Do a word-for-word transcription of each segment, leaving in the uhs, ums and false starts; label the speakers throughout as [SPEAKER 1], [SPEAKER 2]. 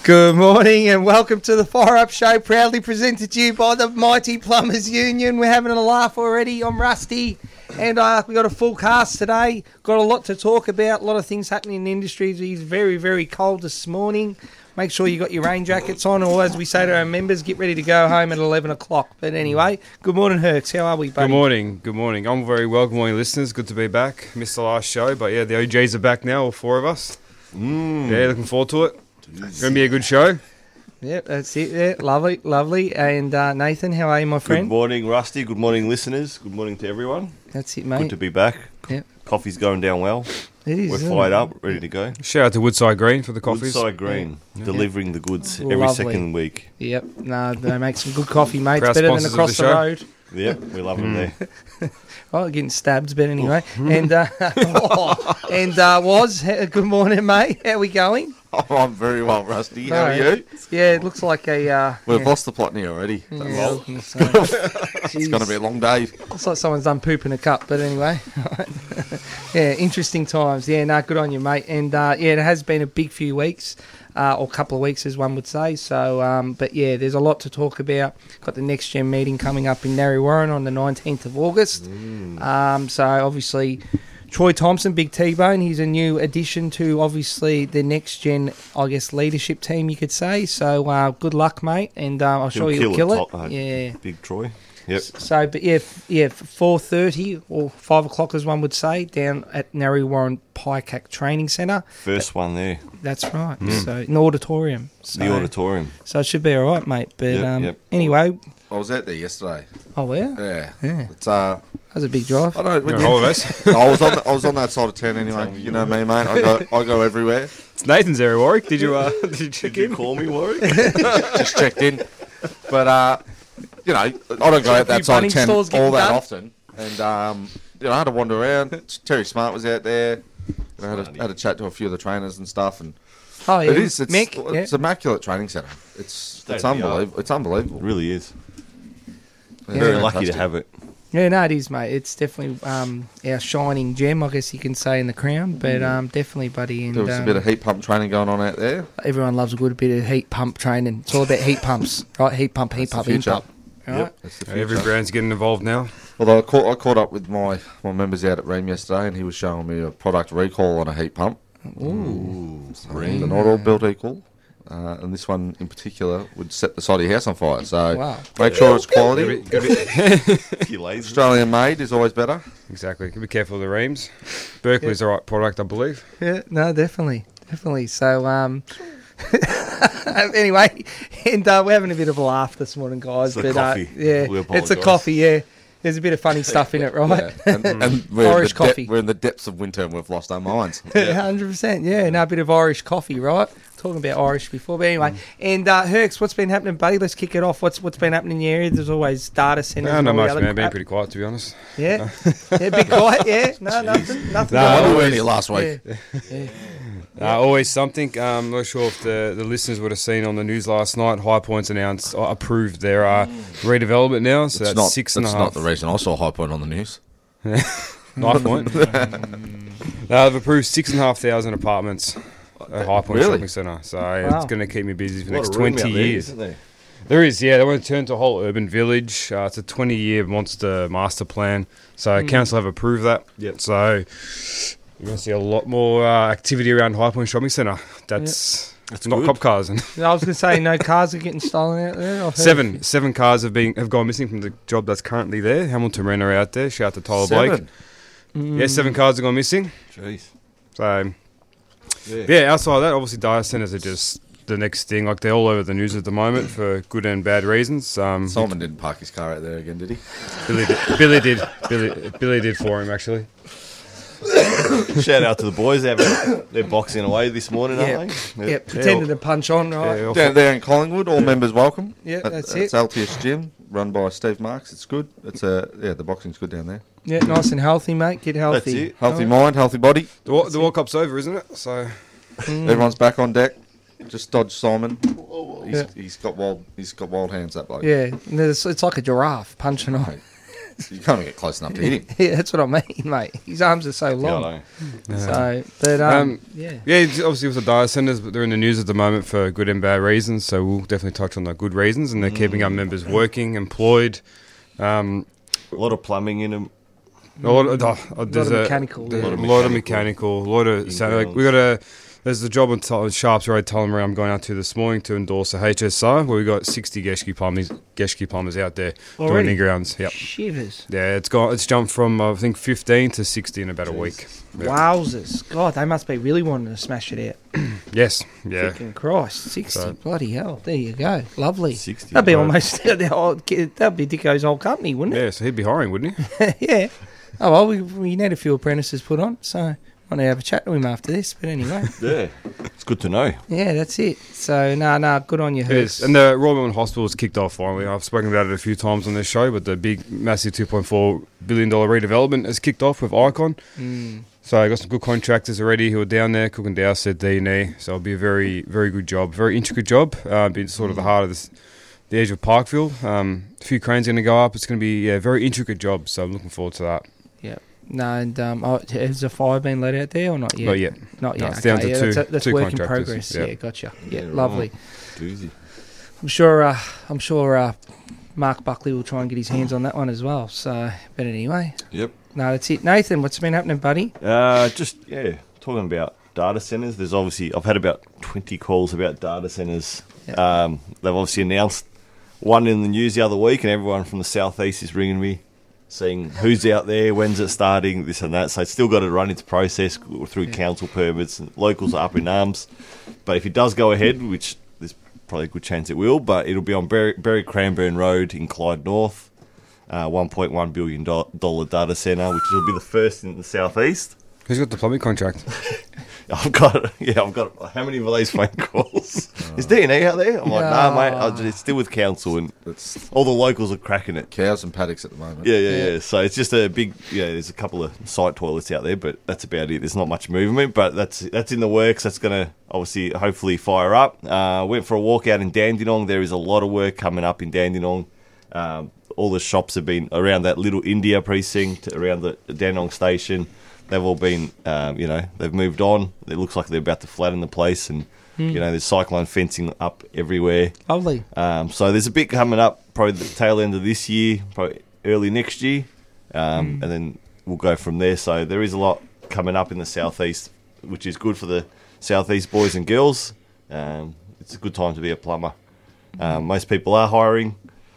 [SPEAKER 1] Good morning and welcome to the Fire Up Show, proudly presented to you by the Mighty Plumbers Union. We're having a laugh already. I'm Rusty and uh, we've got a full cast today. Got a lot to talk about, a lot of things happening in the industry. It's very, very cold this morning. Make sure you got your rain jackets on, or as we say to our members, get ready to go home at eleven o'clock. But anyway, good morning, Herx. How are we, buddy?
[SPEAKER 2] Good morning. Good morning. I'm very well. Good morning, listeners. Good to be back. Missed the last show, but yeah, the O Gs are back now, all four of us. Mm. Yeah, looking forward to it. It's going to be a good show.
[SPEAKER 1] Yep, that's it. Yeah, lovely, lovely. And uh, Nathan, how are you, my friend?
[SPEAKER 3] Good morning, Rusty. Good morning, listeners. Good morning to everyone.
[SPEAKER 1] That's it, mate.
[SPEAKER 3] Good to be back.
[SPEAKER 1] Yep.
[SPEAKER 3] Coffee's going down well.
[SPEAKER 1] It is.
[SPEAKER 3] We're fired up, ready to go.
[SPEAKER 2] Shout out to Woodside Green for the coffees.
[SPEAKER 3] Woodside Green,
[SPEAKER 2] yeah.
[SPEAKER 3] delivering the goods
[SPEAKER 1] Lovely.
[SPEAKER 3] every second week.
[SPEAKER 1] Yep. No, they make some good coffee, mate.
[SPEAKER 2] Proud
[SPEAKER 1] It's better than
[SPEAKER 2] sponsors
[SPEAKER 1] across
[SPEAKER 2] of
[SPEAKER 1] the,
[SPEAKER 2] the show.
[SPEAKER 1] road.
[SPEAKER 3] Yep, we love them there.
[SPEAKER 1] Oh, getting stabbed, but anyway. and uh, and uh, Was, good morning, mate. How we going?
[SPEAKER 4] Oh, I'm very well, Rusty. How are
[SPEAKER 1] No,
[SPEAKER 4] you?
[SPEAKER 1] Yeah, it looks like a... Uh,
[SPEAKER 4] We've
[SPEAKER 1] yeah.
[SPEAKER 4] lost the plot here already.
[SPEAKER 1] Yeah,
[SPEAKER 4] That's
[SPEAKER 1] I
[SPEAKER 4] all.
[SPEAKER 1] was gonna say.
[SPEAKER 4] It's going to be a long day.
[SPEAKER 1] Looks like someone's done poop in a cup, but anyway. Yeah, interesting times. Yeah, no, good on you, mate. And uh, yeah, it has been a big few weeks, uh, or couple of weeks, as one would say. So, um, but yeah, there's a lot to talk about. Got the Next Gen meeting coming up in Narre Warren on the nineteenth of August. Mm. Um, so obviously, Troy Thompson, Big T-Bone, he's a new addition to obviously the Next Gen, I guess, leadership team, you could say. So uh, good luck, mate, and uh, I'm sure
[SPEAKER 3] He'll
[SPEAKER 1] you'll kill
[SPEAKER 3] kill
[SPEAKER 1] it.
[SPEAKER 3] it, top, uh,
[SPEAKER 1] yeah.
[SPEAKER 3] Big Troy. Yep.
[SPEAKER 1] So, but yeah, f- yeah, four thirty or five o'clock, as one would say, down at Narre Warren Pycac Training Centre.
[SPEAKER 3] First one there.
[SPEAKER 1] That's right. Mm. So, in the auditorium. So,
[SPEAKER 3] The auditorium.
[SPEAKER 1] So it should be all right, mate. But
[SPEAKER 3] Yep,
[SPEAKER 1] um,
[SPEAKER 3] yep.
[SPEAKER 1] anyway,
[SPEAKER 4] I was out there yesterday.
[SPEAKER 1] oh yeah,
[SPEAKER 4] Yeah.
[SPEAKER 1] yeah,
[SPEAKER 4] It's uh.
[SPEAKER 1] that was a big drive.
[SPEAKER 4] I don't.
[SPEAKER 2] You're all of us.
[SPEAKER 4] I was on. I was on that side of town anyway. You know me, mate. I go. I go everywhere.
[SPEAKER 2] It's Nathan's area, Warwick. Did you, uh, did you check
[SPEAKER 3] Did
[SPEAKER 2] in?
[SPEAKER 3] you call me, Warwick?
[SPEAKER 4] Just checked in. But uh, you know, I don't go out that side of
[SPEAKER 1] Bunnings
[SPEAKER 4] town
[SPEAKER 1] stores
[SPEAKER 4] all
[SPEAKER 1] getting
[SPEAKER 4] that
[SPEAKER 1] done.
[SPEAKER 4] often. And um, you know, I had to wander around. Terry Smart was out there. You know, I had, a, had a chat to a few of the trainers and stuff. And
[SPEAKER 1] Oh yeah,
[SPEAKER 4] it is. It's,
[SPEAKER 1] Mick.
[SPEAKER 4] it's
[SPEAKER 1] yeah.
[SPEAKER 4] immaculate training centre. It's
[SPEAKER 3] State
[SPEAKER 4] it's
[SPEAKER 3] of the art.
[SPEAKER 4] unbelievable. It's unbelievable.
[SPEAKER 3] It really is.
[SPEAKER 4] Yeah,
[SPEAKER 3] Very lucky
[SPEAKER 4] fantastic.
[SPEAKER 3] to have it.
[SPEAKER 1] Yeah, no, it is, mate. It's definitely um, our shining gem, I guess you can say, in the crown. But um, definitely, buddy. And
[SPEAKER 4] There was
[SPEAKER 1] um,
[SPEAKER 4] a bit of heat pump training going on out there.
[SPEAKER 1] everyone loves a good bit of heat pump training. It's all about heat pumps, right? Heat pump, heat
[SPEAKER 4] That's the
[SPEAKER 1] pump, heat
[SPEAKER 4] future.
[SPEAKER 1] pump. Right?
[SPEAKER 4] Yep, that's the
[SPEAKER 2] Every
[SPEAKER 4] future.
[SPEAKER 2] brand's getting involved now.
[SPEAKER 4] Although I caught, I caught up with my, my members out at Ream yesterday, and he was showing me a product recall on a heat pump.
[SPEAKER 1] Ooh.
[SPEAKER 4] So they're not all built equal, uh, and this one in particular would set the side of your house on fire. So
[SPEAKER 1] Wow.
[SPEAKER 4] make sure it's quality.
[SPEAKER 2] Gotta be, gotta be,
[SPEAKER 3] You lazy.
[SPEAKER 4] Australian made is always better.
[SPEAKER 2] exactly. Gotta be careful of the reams. Berkeley's the right product, I believe.
[SPEAKER 1] Yeah, no, definitely, definitely. So, um, anyway, and uh, we're having a bit of a laugh this morning, guys.
[SPEAKER 3] It's the
[SPEAKER 1] but
[SPEAKER 3] coffee.
[SPEAKER 1] Uh, yeah,
[SPEAKER 3] We
[SPEAKER 1] it's a
[SPEAKER 3] apologise.
[SPEAKER 1] coffee. Yeah, there's a bit of funny stuff in it, right?
[SPEAKER 4] Yeah. And, and we're,
[SPEAKER 1] Irish
[SPEAKER 4] in the de-
[SPEAKER 1] coffee.
[SPEAKER 4] we're in the depths of winter and we've lost our minds.
[SPEAKER 1] Hundred percent. Yeah, no, a bit of Irish coffee, right? Talking about Irish before, but anyway. And uh, Herx, what's been happening, buddy? Let's kick it off. What's what's been happening in the area? There's always data centres.
[SPEAKER 2] No,
[SPEAKER 1] and
[SPEAKER 2] not
[SPEAKER 1] all the
[SPEAKER 2] much,
[SPEAKER 1] other
[SPEAKER 2] man. Been
[SPEAKER 1] crap.
[SPEAKER 2] pretty quiet, to be honest.
[SPEAKER 1] Yeah, yeah, bit quiet. Yeah, no, nothing, nothing.
[SPEAKER 2] No,
[SPEAKER 1] going
[SPEAKER 4] I
[SPEAKER 1] on.
[SPEAKER 4] knew earlier last week.
[SPEAKER 1] Yeah. Yeah.
[SPEAKER 2] Uh, always something. Um, not sure if the, the listeners would have seen on the news last night. High Point's announced, uh, approved their uh, redevelopment now. So
[SPEAKER 4] It's
[SPEAKER 2] that's
[SPEAKER 4] not,
[SPEAKER 2] six and a
[SPEAKER 4] that's
[SPEAKER 2] half.
[SPEAKER 4] not the reason I saw High Point on the news.
[SPEAKER 2] Knife Point. uh, they've approved six and a half thousand apartments at High Point
[SPEAKER 4] Really?
[SPEAKER 2] Shopping Centre. So
[SPEAKER 1] Wow.
[SPEAKER 2] it's going to keep me busy for the
[SPEAKER 3] A lot
[SPEAKER 2] next
[SPEAKER 3] of room
[SPEAKER 2] twenty
[SPEAKER 3] out there,
[SPEAKER 2] years.
[SPEAKER 3] isn't there?
[SPEAKER 2] There is, yeah. They want to turn to a whole urban village. Uh, it's a twenty-year monster master plan. So council have approved that.
[SPEAKER 3] Yep.
[SPEAKER 2] So you're going to see a lot more uh, activity around High Point Shopping Centre. That's
[SPEAKER 3] That's
[SPEAKER 2] not
[SPEAKER 3] good.
[SPEAKER 2] cop cars. And
[SPEAKER 1] I was going to say, no cars are getting stolen out there. I've heard.
[SPEAKER 2] seven seven cars have been have gone missing from the job that's currently there. Hamilton Wren are out there. Shout out to Tyler Blake.
[SPEAKER 4] Seven.
[SPEAKER 1] Mm.
[SPEAKER 2] Yeah, seven cars have gone missing.
[SPEAKER 3] Jeez.
[SPEAKER 2] So
[SPEAKER 3] Yeah.
[SPEAKER 2] yeah, outside of that, obviously data centres are just the next thing. Like they're all over the news at the moment for good and bad reasons. Um,
[SPEAKER 4] Simon didn't park his car out there again, did he?
[SPEAKER 2] Billy did. Billy did. Billy, Billy did for him actually.
[SPEAKER 3] Shout out to the boys. They're, they're boxing away this morning,
[SPEAKER 1] Yeah.
[SPEAKER 3] aren't they?
[SPEAKER 1] Yeah, pretending to punch on, right?
[SPEAKER 2] Yeah,
[SPEAKER 4] Down there in Collingwood, all members welcome.
[SPEAKER 1] Yeah,
[SPEAKER 4] At-
[SPEAKER 1] that's
[SPEAKER 4] It's
[SPEAKER 1] it.
[SPEAKER 4] L T S Gym, run by Steve Marks. It's good. It's a yeah, the boxing's good down there.
[SPEAKER 1] Yeah, nice and healthy, mate. Get healthy.
[SPEAKER 3] That's it.
[SPEAKER 4] Healthy
[SPEAKER 1] Right.
[SPEAKER 4] mind, healthy body.
[SPEAKER 2] The, wa- the World Cup's over, isn't it? So
[SPEAKER 1] Mm.
[SPEAKER 4] Everyone's back on deck. Just dodge Simon. He's,
[SPEAKER 1] Yeah.
[SPEAKER 4] he's got wild. He's got wild hands. That bloke.
[SPEAKER 1] Yeah, and it's, it's like a giraffe punching on.
[SPEAKER 4] You can't even get close enough to hit him.
[SPEAKER 1] Yeah, that's what I mean, mate. His arms are so
[SPEAKER 3] Yeah,
[SPEAKER 1] long.
[SPEAKER 3] I know.
[SPEAKER 1] So, but um,
[SPEAKER 2] Um,
[SPEAKER 1] yeah.
[SPEAKER 2] Yeah, it's obviously with the data centers, but they're in the news at the moment for good and bad reasons. So we'll definitely touch on the good reasons, and they're keeping our members working, employed. Um,
[SPEAKER 3] A lot of plumbing in them.
[SPEAKER 2] a lot of, oh, there's
[SPEAKER 1] of
[SPEAKER 2] a
[SPEAKER 1] mechanical,
[SPEAKER 2] there's
[SPEAKER 1] yeah.
[SPEAKER 2] a lot of mechanical, a lot of. So like, we got a. There's the job on T- Sharps Road, Tullamarine I'm going out to this morning to endorse a H S R where we got sixty Geschke plumbers, Geschke plumbers out there
[SPEAKER 1] Already?
[SPEAKER 2] doing the grounds. Yep.
[SPEAKER 1] Shivers.
[SPEAKER 2] Yeah, it's gone. It's jumped from I think fifteen to sixty in about a week. Yeah.
[SPEAKER 1] Wowzers. God, they must be really wanting to smash it out.
[SPEAKER 2] Yes. Yeah.
[SPEAKER 1] Freaking Christ. sixty.
[SPEAKER 2] So-
[SPEAKER 1] Bloody hell. There you go. Lovely.
[SPEAKER 3] sixty.
[SPEAKER 1] That'd be
[SPEAKER 3] Right.
[SPEAKER 1] almost, that'd be Dicko's whole company, wouldn't
[SPEAKER 2] Yeah. So he'd be hiring, wouldn't he?
[SPEAKER 1] it? Yeah. Oh, well, we, we need a few apprentices put on, so I want to have a chat to him after this. But anyway,
[SPEAKER 3] Yeah, it's good to know.
[SPEAKER 1] yeah, that's it. So, no, nah, no, nah, good on you,
[SPEAKER 2] It is.
[SPEAKER 1] Hurst.
[SPEAKER 2] And the Royal Melbourne Hospital has kicked off finally. I've spoken about it a few times on this show, but the big, massive two point four billion dollars redevelopment has kicked off with Icon.
[SPEAKER 1] Mm.
[SPEAKER 2] So I got some good contractors already who are down there. Cook and Dow said D and E. So it'll be a very, very good job. Very intricate job. Uh, be sort of the heart of this, the edge of Parkville. Um, a few cranes going to go up. It's going to be yeah, a very intricate job. So I'm looking forward to that.
[SPEAKER 1] Yeah. No, and um, oh, has the fire been let out there or not yet?
[SPEAKER 2] Not yet.
[SPEAKER 1] Not
[SPEAKER 2] No,
[SPEAKER 1] yet.
[SPEAKER 2] it's down
[SPEAKER 1] okay,
[SPEAKER 2] to
[SPEAKER 1] yeah,
[SPEAKER 2] two-
[SPEAKER 1] that's, a, that's
[SPEAKER 2] two
[SPEAKER 1] work in
[SPEAKER 2] contractors,
[SPEAKER 1] progress.
[SPEAKER 2] yeah.
[SPEAKER 1] Yeah, gotcha. Yeah,
[SPEAKER 3] Yeah,
[SPEAKER 1] lovely.
[SPEAKER 3] Doozy.
[SPEAKER 1] I'm sure. Uh, I'm sure. Uh, Mark Buckley will try and get his hands on that one as well. So, but anyway,
[SPEAKER 3] Yep.
[SPEAKER 1] no, that's it. Nathan, what's been happening, buddy?
[SPEAKER 3] Uh, just yeah, talking about data centers. There's obviously I've had about twenty calls about data centers.
[SPEAKER 1] Yep.
[SPEAKER 3] Um, they've obviously announced one in the news the other week, and everyone from the southeast is ringing me, saying who's out there, when's it starting, this and that. So it's still got to run its process through
[SPEAKER 1] Yeah.
[SPEAKER 3] council permits, and locals are up in arms. But if it does go ahead, which there's probably a good chance it will, but it'll be on Berry, Berry Cranbourne Road in Clyde North, uh, one point one billion dollars data centre, which will be the first in the southeast.
[SPEAKER 2] Who's got the plumbing contract?
[SPEAKER 3] I've got, yeah, I've got, how many of these phone calls? Is D and E out there? I'm like, nah, mate, I'll just, it's still with council, and
[SPEAKER 4] It's
[SPEAKER 3] all the locals are cracking it.
[SPEAKER 4] cows and paddocks at the moment.
[SPEAKER 3] Yeah, yeah,
[SPEAKER 1] Yeah.
[SPEAKER 3] yeah. So it's just a big, yeah, there's a couple of site toilets out there, but that's about it. There's not much movement, but that's that's in the works. That's going to obviously, hopefully, fire up. Uh, went for a walk out in Dandenong. There is a lot of work coming up in Dandenong. Um, all the shops have been around that Little India precinct, around the Dandenong station. They've all been, um, you know, they've moved on. It looks like they're about to flatten the place, and
[SPEAKER 1] Hmm.
[SPEAKER 3] you know, there's cyclone fencing up everywhere.
[SPEAKER 1] Lovely.
[SPEAKER 3] Um, so there's a bit coming up, probably the tail end of this year, probably early next year, um, and then we'll go from there. So there is a lot coming up in the southeast, which is good for the southeast boys and girls. Um, it's a good time to be a plumber. Um, most people are hiring,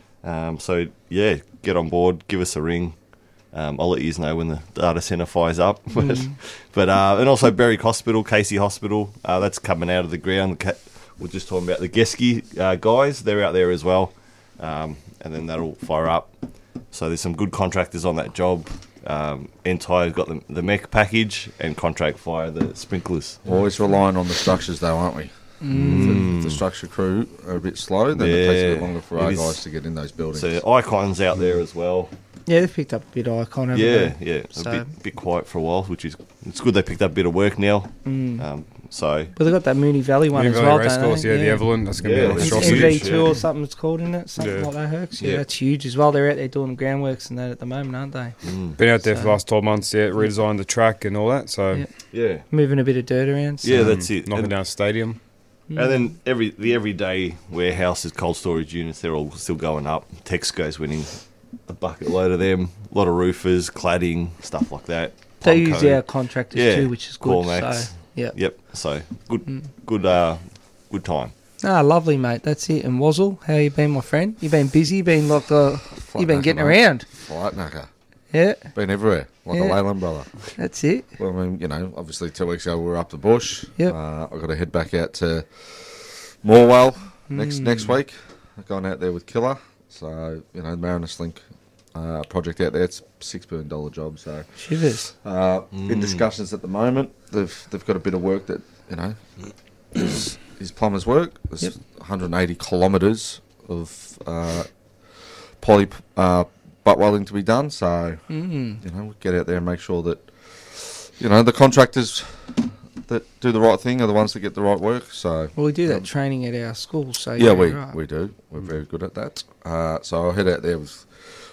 [SPEAKER 3] um, so yeah, get on board, give us a ring. Um, I'll let you know when the data centre fires up. but but uh, and also Berwick Hospital, Casey Hospital, uh, that's coming out of the ground. The ca- We're just talking about the Geske uh, guys. They're out there as well. Um, and then that'll fire up. So there's some good contractors on that job. Um, Entire's got the, the mech package, and Contract Fire, the sprinklers.
[SPEAKER 4] Always relying on the structures, though, aren't we?
[SPEAKER 1] Mm.
[SPEAKER 4] If the structure crew are a bit slow, then it takes a bit
[SPEAKER 3] Yeah,
[SPEAKER 4] longer for
[SPEAKER 3] it
[SPEAKER 4] our
[SPEAKER 3] is.
[SPEAKER 4] guys to get in those buildings.
[SPEAKER 3] So Icon's out there as well.
[SPEAKER 1] Yeah, they've picked up a bit of icon. haven't
[SPEAKER 3] Yeah,
[SPEAKER 1] they?
[SPEAKER 3] yeah.
[SPEAKER 1] So-
[SPEAKER 3] A bit, bit quiet for a while, which is it's good they picked up a bit of work now.
[SPEAKER 1] Mm.
[SPEAKER 3] Um, so
[SPEAKER 1] But they've got that Mooney Valley one
[SPEAKER 2] Mooney
[SPEAKER 1] as
[SPEAKER 2] Valley
[SPEAKER 1] well,
[SPEAKER 2] Race
[SPEAKER 1] don't
[SPEAKER 2] Course,
[SPEAKER 1] they?
[SPEAKER 2] yeah, the Evelyn. That's going to
[SPEAKER 3] Yeah,
[SPEAKER 2] be a
[SPEAKER 3] that's
[SPEAKER 2] lot of
[SPEAKER 1] It's
[SPEAKER 3] huge,
[SPEAKER 2] shocking.
[SPEAKER 1] M V two
[SPEAKER 3] yeah.
[SPEAKER 1] or something it's called, isn't it? Something
[SPEAKER 2] Yeah.
[SPEAKER 1] like that, Hercs. Yeah,
[SPEAKER 3] Yeah.
[SPEAKER 1] that's huge as well. They're out there doing the groundworks and that at the moment, aren't they?
[SPEAKER 3] mm,
[SPEAKER 2] Been out there for
[SPEAKER 1] So-
[SPEAKER 2] the last twelve months, yeah, redesigned the track and all that. So,
[SPEAKER 1] Yeah.
[SPEAKER 3] yeah,
[SPEAKER 1] Moving a bit of dirt around. So.
[SPEAKER 3] yeah,
[SPEAKER 2] um,
[SPEAKER 3] that's it.
[SPEAKER 2] knocking
[SPEAKER 3] And,
[SPEAKER 2] down a stadium.
[SPEAKER 1] Mm.
[SPEAKER 3] and then every the everyday warehouses, cold storage units, they're all still going up. Texaco's winning a bucket load of them. A lot of roofers, cladding, stuff like that.
[SPEAKER 1] They
[SPEAKER 3] Plumco.
[SPEAKER 1] use our contractors
[SPEAKER 3] Yeah,
[SPEAKER 1] too, which is good.
[SPEAKER 3] Cormax.
[SPEAKER 1] So, yeah.
[SPEAKER 3] Yep. So good,
[SPEAKER 1] Mm.
[SPEAKER 3] good, uh, good time.
[SPEAKER 1] Ah, lovely, mate. That's it. And Wazzle, how you been, my friend? You been busy? You been like the?
[SPEAKER 4] Flight
[SPEAKER 1] You been
[SPEAKER 4] knacker,
[SPEAKER 1] getting
[SPEAKER 4] mate.
[SPEAKER 1] around?
[SPEAKER 4] Flight knacker.
[SPEAKER 1] Yeah,
[SPEAKER 4] Been everywhere, like
[SPEAKER 1] Yeah.
[SPEAKER 4] a Leyland brother.
[SPEAKER 1] that's it.
[SPEAKER 4] Well, I mean, you know, obviously two weeks ago we were up the bush.
[SPEAKER 1] Yep.
[SPEAKER 4] Uh, I've got to head back out to Morwell next
[SPEAKER 1] Mm.
[SPEAKER 4] next week. I've gone out there with Killer. So, you know, Marinus Link uh, project out there. It's a six billion dollars job. So,
[SPEAKER 1] Shivers.
[SPEAKER 4] uh,
[SPEAKER 3] Mm.
[SPEAKER 4] in discussions at the moment. They've they've got a bit of work that, you know, is, is plumber's work. There's
[SPEAKER 1] Yep.
[SPEAKER 4] one hundred eighty kilometres of uh, poly uh, butt welding to be done. So,
[SPEAKER 1] Mm.
[SPEAKER 4] you know, we get out there and make sure that, you know, the contractors that do the right thing are the ones that get the right work. So,
[SPEAKER 1] Well, we do that
[SPEAKER 4] Um,
[SPEAKER 1] training at our school. So
[SPEAKER 4] yeah, we
[SPEAKER 1] right.
[SPEAKER 4] we do. We're very good at that. Uh, so I'll head out there with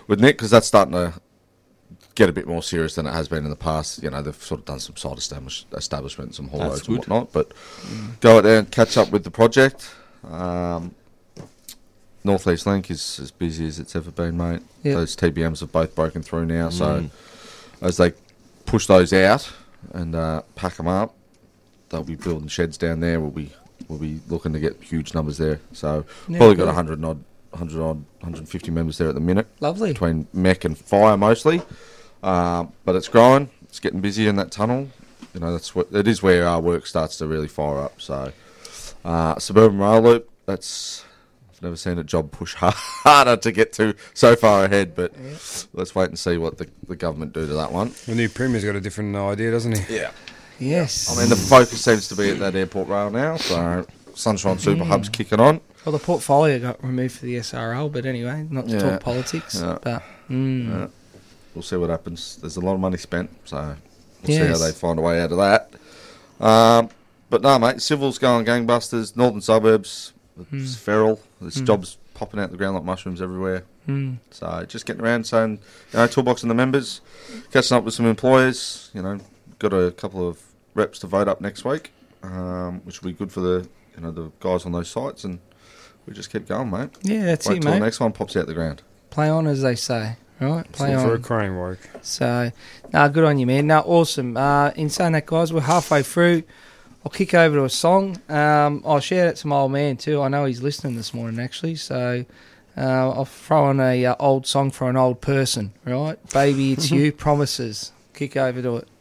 [SPEAKER 4] with Nick, because that's starting to get a bit more serious than it has been in the past. You know, they've sort of done some site establish- establishment, some haul
[SPEAKER 3] That's
[SPEAKER 4] roads and
[SPEAKER 3] good.
[SPEAKER 4] whatnot. But mm. go out there and catch up with the project. Um, North East Link is as busy as it's ever been, mate.
[SPEAKER 1] Yep.
[SPEAKER 4] Those T B Ms have both broken through now. So
[SPEAKER 3] Mm.
[SPEAKER 4] as they push those out and uh, pack them up, they'll be building sheds down there. We'll be we'll be looking to get huge numbers there. So
[SPEAKER 1] Yeah,
[SPEAKER 4] probably
[SPEAKER 1] good.
[SPEAKER 4] got a hundred odd, hundred odd, one hundred fifty members there at the minute.
[SPEAKER 1] Lovely.
[SPEAKER 4] Between mech and fire mostly, um, but it's growing. It's getting busy in that tunnel. You know, that's what it is where our work starts to really fire up. So uh, suburban rail loop. That's I've never seen a job push harder to get to so far ahead. But
[SPEAKER 1] Yeah.
[SPEAKER 4] let's wait and see what the, the government do to that one.
[SPEAKER 2] The new Premier's got a different idea, doesn't he?
[SPEAKER 4] Yeah.
[SPEAKER 1] Yes.
[SPEAKER 4] I mean, the focus seems to be at that airport rail now. So Sunshine Super Hub's kicking on.
[SPEAKER 1] Well, the portfolio got removed for the S R L, but anyway, not to
[SPEAKER 4] Yeah.
[SPEAKER 1] talk politics.
[SPEAKER 4] Yeah.
[SPEAKER 1] But mm,
[SPEAKER 4] Yeah. We'll see what happens. There's a lot of money spent, so we'll see
[SPEAKER 1] Yes.
[SPEAKER 4] how they find a way out of that. Um, but no, mate, civil's going gangbusters. Northern suburbs, it's feral. There's
[SPEAKER 1] Mm.
[SPEAKER 4] jobs popping out the ground like mushrooms everywhere.
[SPEAKER 1] mm,
[SPEAKER 4] So just getting around, saying, you know, toolboxing the members, catching up with some employers. You know, got a couple of reps to vote up next week, um, which will be good for the you know the guys on those sites, and we just keep going, mate.
[SPEAKER 1] yeah, that's
[SPEAKER 4] Wait
[SPEAKER 1] it,
[SPEAKER 4] till
[SPEAKER 1] mate.
[SPEAKER 4] the next one pops out the ground.
[SPEAKER 1] Play on, as they say. Right, play
[SPEAKER 2] Looking for a
[SPEAKER 1] on.
[SPEAKER 2] crane work.
[SPEAKER 1] So, no, good on you, man. No, awesome. Uh, in saying that, guys, we're halfway through. I'll kick over to a song. Um, I'll share it to my old man too. I know he's listening this morning, actually. So uh, I'll throw on a uh, old song for an old person. Right, baby, it's you. Promises. Kick over to it.